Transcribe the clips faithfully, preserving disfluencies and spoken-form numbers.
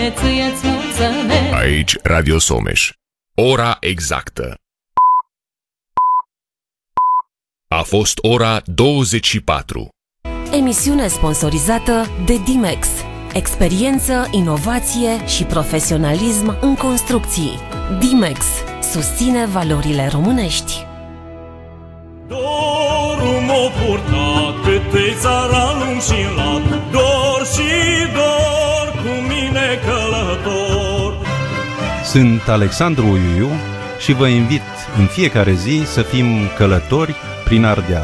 Aici Radio Someș. Ora exactă. A fost ora douăzeci și patru. Emisiune sponsorizată de Dimex. Experiență, inovație și profesionalism în construcții. Dimex susține valorile românești. Dorul m-a purtat pe țara lung și lat, dor și dor cu mine călător. Sunt Alexandru Uiu și vă invit în fiecare zi să fim călători prin Ardeal.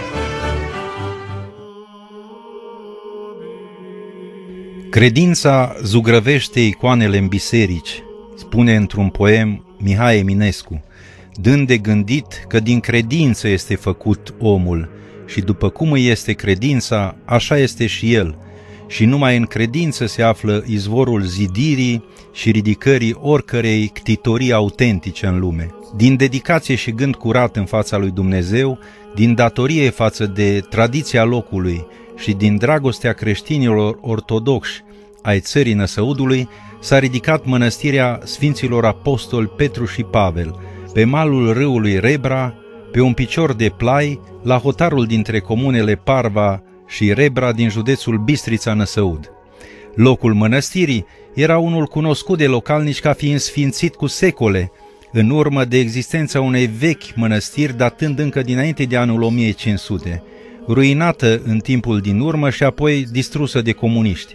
Credința zugrăvește icoanele în biserici, spune într-un poem Mihai Eminescu, dând de gândit că din credință este făcut omul și după cum îi este credința, așa este și el, și numai în credință se află izvorul zidirii și ridicării oricărei ctitorii autentice în lume. Din dedicație și gând curat în fața lui Dumnezeu, din datorie față de tradiția locului și din dragostea creștinilor ortodoxi ai țării Năsăudului, s-a ridicat mănăstirea Sfinților Apostoli Petru și Pavel, pe malul râului Rebra, pe un picior de plai, la hotarul dintre comunele Parva și Rebra din județul Bistrița Năsăud. Locul mănăstirii era unul cunoscut de localnici ca fiind sfințit cu secole, în urmă de existența unei vechi mănăstiri datând încă dinainte de anul o mie cinci sute, ruinată în timpul din urmă și apoi distrusă de comuniști.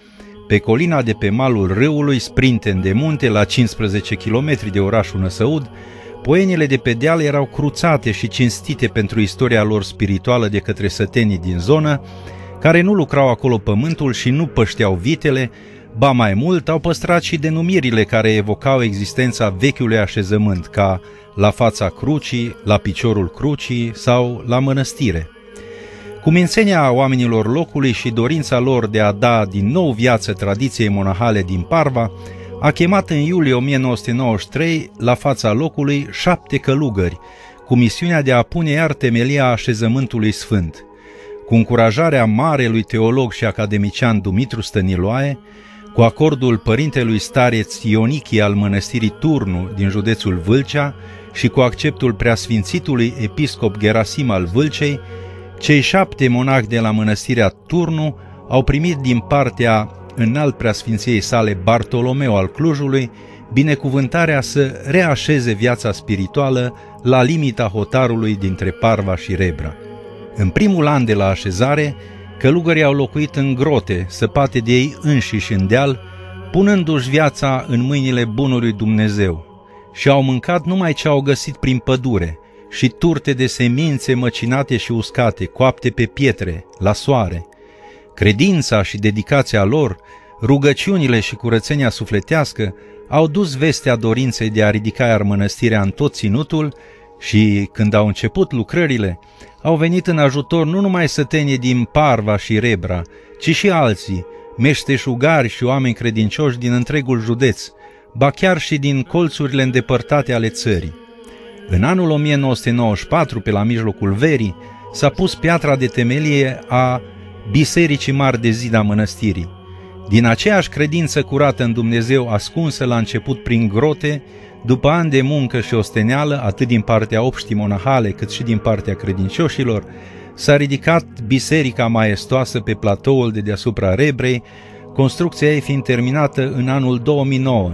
Pe colina de pe malul râului, sprinten de munte, la cincisprezece kilometri de orașul Năsăud, poienile de pe deal erau cruțate și cinstite pentru istoria lor spirituală de către sătenii din zonă, care nu lucrau acolo pământul și nu pășteau vitele, ba mai mult au păstrat și denumirile care evocau existența vechiului așezământ, ca la fața crucii, la piciorul crucii sau la mănăstire. Cumințenia oamenilor locului și dorința lor de a da din nou viață tradiției monahale din Parva a chemat în iulie o mie nouă sute nouăzeci și trei la fața locului șapte călugări, cu misiunea de a pune iar temelia așezământului sfânt. Cu încurajarea marelui teolog și academician Dumitru Stăniloae, cu acordul părintelui stareț Ionichie al mănăstirii Turnu din județul Vâlcea și cu acceptul preasfințitului episcop Gerasim al Vâlcei, cei șapte monahi de la mănăstirea Turnu au primit din partea înalt preasfinției sale Bartolomeu al Clujului binecuvântarea să reașeze viața spirituală la limita hotarului dintre Parva și Rebra. În primul an de la așezare, călugării au locuit în grote, săpate de ei înșiși în deal, punându-și viața în mâinile bunului Dumnezeu, și au mâncat numai ce au găsit prin pădure, și turte de semințe măcinate și uscate, coapte pe pietre, la soare. Credința și dedicația lor, rugăciunile și curățenia sufletească au dus vestea dorinței de a ridica iar mănăstirea în tot ținutul și, când au început lucrările, au venit în ajutor nu numai sătenii din Parva și Rebra, ci și alții, meșteșugari și oameni credincioși din întregul județ, ba chiar și din colțurile îndepărtate ale țării. În anul o mie nouă sute nouăzeci și patru, pe la mijlocul verii, s-a pus piatra de temelie a Bisericii Mari de Zid a mănăstirii. Din aceeași credință curată în Dumnezeu, ascunsă la început prin grote, după ani de muncă și osteneală, atât din partea obștii monahale cât și din partea credincioșilor, s-a ridicat biserica maestoasă pe platoul de deasupra Rebrei, construcția ei fiind terminată în anul două mii nouă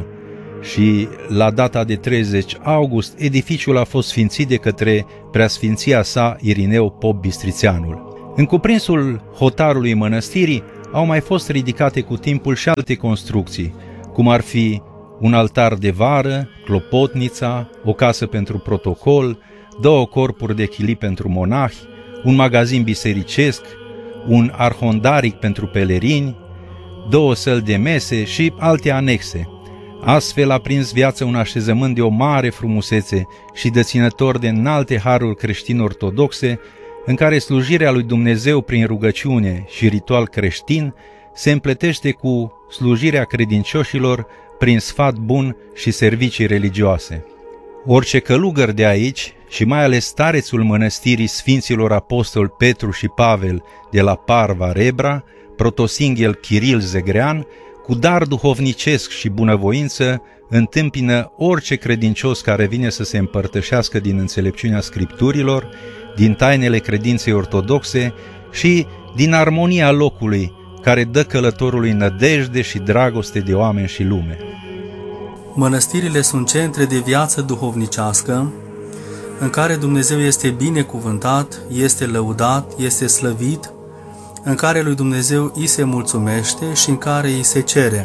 și, la data de treizeci august, edificiul a fost sfințit de către preasfinția sa Irineu Pop Bistrițeanul. În cuprinsul hotarului mănăstirii au mai fost ridicate cu timpul și alte construcții, cum ar fi un altar de vară, clopotnița, o casă pentru protocol, două corpuri de chilii pentru monahi, un magazin bisericesc, un arhondaric pentru pelerini, două săli de mese și alte anexe. Astfel a prins viață un așezământ de o mare frumusețe și deținător de înalte haruri creștin-ortodoxe, în care slujirea lui Dumnezeu prin rugăciune și ritual creștin se împletește cu slujirea credincioșilor prin sfat bun și servicii religioase. Orice călugăr de aici, și mai ales starețul mănăstirii Sfinților Apostoli Petru și Pavel de la Parva Rebra, protosinghel Chiril Zegrean, cu dar duhovnicesc și bunăvoință, întâmpină orice credincios care vine să se împărtășească din înțelepciunea Scripturilor, din tainele credinței ortodoxe și din armonia locului, care dă călătorului nădejde și dragoste de oameni și lume. Mănăstirile sunt centre de viață duhovnicească, în care Dumnezeu este binecuvântat, este lăudat, este slăvit, în care lui Dumnezeu îi se mulțumește și în care îi se cere.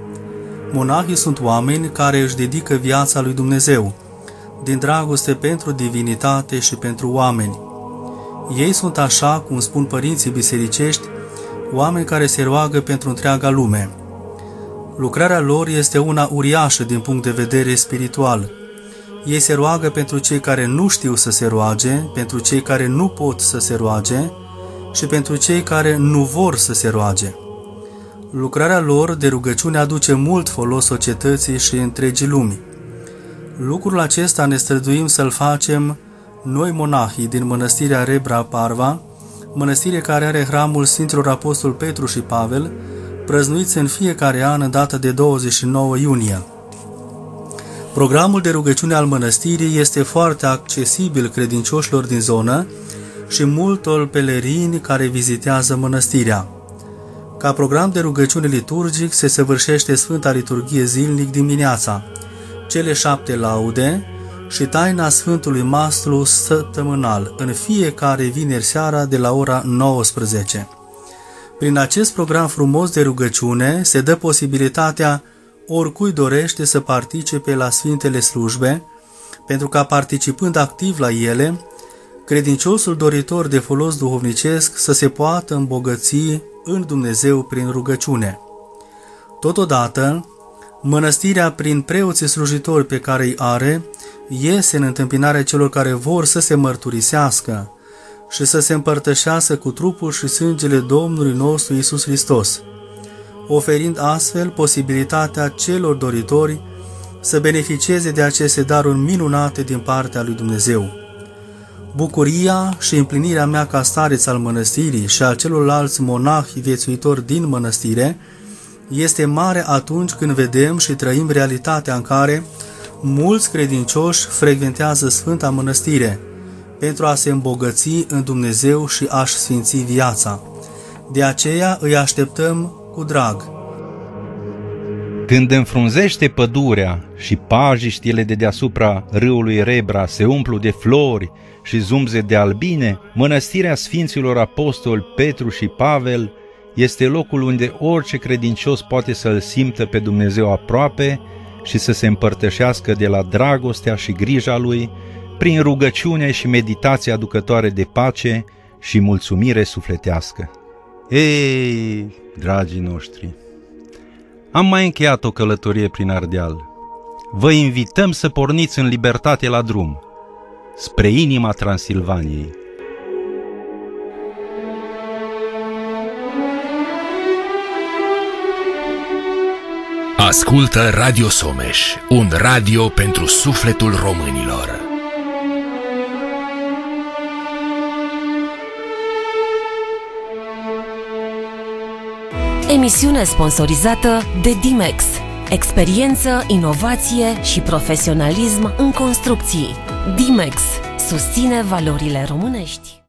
Monahii sunt oameni care își dedică viața lui Dumnezeu, din dragoste pentru divinitate și pentru oameni. Ei sunt, așa cum spun părinții bisericești, oameni care se roagă pentru întreaga lume. Lucrarea lor este una uriașă din punct de vedere spiritual. Ei se roagă pentru cei care nu știu să se roage, pentru cei care nu pot să se roage și pentru cei care nu vor să se roage. Lucrarea lor de rugăciune aduce mult folos societății și întregii lumi. Lucrul acesta ne străduim să-l facem noi monahii din mănăstirea Rebra Parva, mănăstire care are hramul Sfinților Apostol Petru și Pavel, prăznuiți în fiecare an în data de douăzeci și nouă iunie. Programul de rugăciune al mănăstirii este foarte accesibil credincioșilor din zonă și multor pelerini care vizitează mănăstirea. Ca program de rugăciune liturgic se săvârșește Sfânta Liturghie zilnic dimineața, cele șapte laude și taina Sfântului Mastru săptămânal în fiecare vineri seara de la ora nouăsprezece. Prin acest program frumos de rugăciune se dă posibilitatea oricui dorește să participe la Sfintele Slujbe, pentru ca participând activ la ele, credinciosul doritor de folos duhovnicesc să se poată îmbogăți în Dumnezeu prin rugăciune. Totodată, mănăstirea, prin preoții slujitori pe care îi are, iese în întâmpinarea celor care vor să se mărturisească și să se împărtășească cu trupul și sângele Domnului nostru Iisus Hristos, oferind astfel posibilitatea celor doritori să beneficieze de aceste daruri minunate din partea lui Dumnezeu. Bucuria și împlinirea mea ca stareț al mănăstirii și a celorlalți monahi viețuitori din mănăstire este mare atunci când vedem și trăim realitatea în care mulți credincioși frecventează Sfânta Mănăstire pentru a se îmbogăți în Dumnezeu și a-și sfinți viața. De aceea îi așteptăm cu drag. Când înfrunzește pădurea și pajiștile de deasupra râului Rebra se umplu de flori și zumze de albine, mănăstirea Sfinților Apostoli Petru și Pavel este locul unde orice credincios poate să-L simtă pe Dumnezeu aproape și să se împărtășească de la dragostea și grija Lui prin rugăciune și meditație aducătoare de pace și mulțumire sufletească. Ei, dragii noștri, am mai încheiat o călătorie prin Ardeal. Vă invităm să porniți în libertate la drum, spre inima Transilvaniei. Ascultă Radio Someș, un radio pentru sufletul românilor. Emisiune sponsorizată de Dimex. Experiență, inovație și profesionalism în construcții. Dimex susține valorile românești.